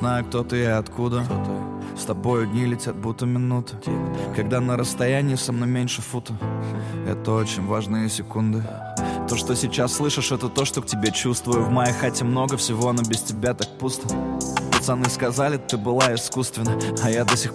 знаю, кто ты и откуда. С тобою дни летят, будто минуты. Когда на расстоянии со мной меньше фута. Это очень важные секунды. То, что сейчас слышишь, это то, что к тебе чувствую. В моей хате много всего, но без тебя так пусто. Пацаны сказали, ты была искусственна, а я до сих